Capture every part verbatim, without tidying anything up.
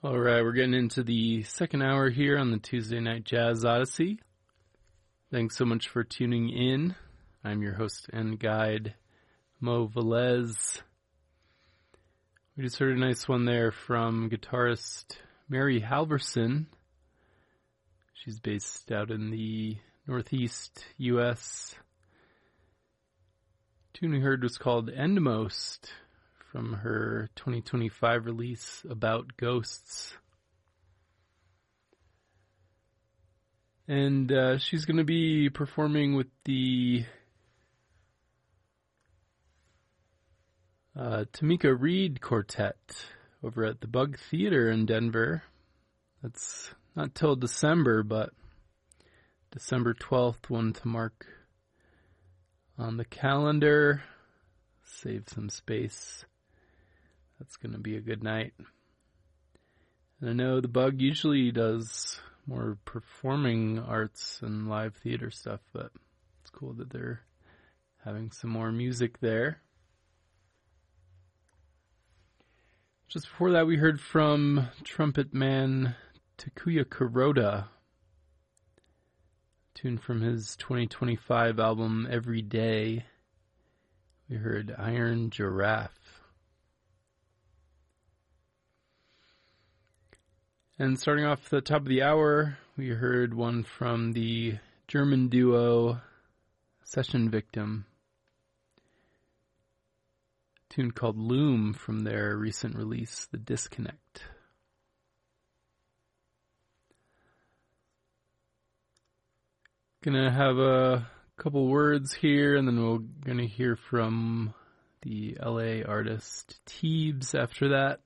All right, we're getting into the second hour here on the Tuesday Night Jazz Odyssey. Thanks so much for tuning in. I'm your host and guide, Mo Velez. We just heard a nice one there from guitarist Mary Halverson. She's based out in the Northeast U S. The tune we heard was called Endmost, from her twenty twenty-five release, About Ghosts. And uh, she's going to be performing with the uh, Tamika Reed Quartet over at the Bug Theater in Denver. That's not till December, but December twelfth, one to mark on the calendar. Save some space. That's going to be a good night. And I know the Bug usually does more performing arts and live theater stuff, but it's cool that they're having some more music there. Just before that, we heard from trumpet man Takuya Kuroda, tune from his twenty twenty-five album Every Day. We heard Iron Giraffe. And starting off the top of the hour, we heard one from the German duo Session Victim, a tune called Loom from their recent release, The Disconnect. Gonna have a couple words here, and then we're gonna hear from the L A artist Teebs after that.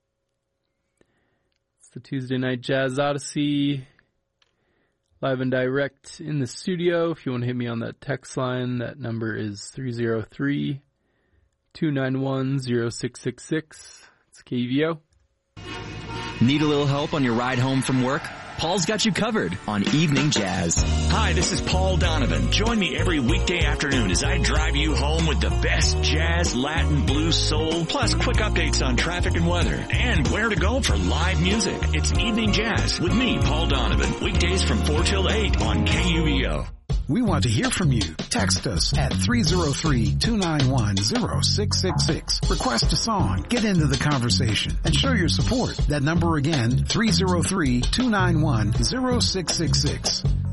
The Tuesday Night Jazz Odyssey, live and direct in the studio. If you want to hit me on that text line, that number is three oh three, two nine one, oh six six six. It's K V O. Need a little help on your ride home from work? Paul's got you covered on Evening Jazz. Hi, this is Paul Donovan. Join me every weekday afternoon as I drive you home with the best jazz, Latin, blues, soul, plus quick updates on traffic and weather, and where to go for live music. It's Evening Jazz with me, Paul Donovan, weekdays from four till eight on K U V O. We want to hear from you. Text us at three oh three, two nine one, oh six six six. Request a song, get into the conversation, and show your support. That number again, three oh three, two nine one, oh six six six.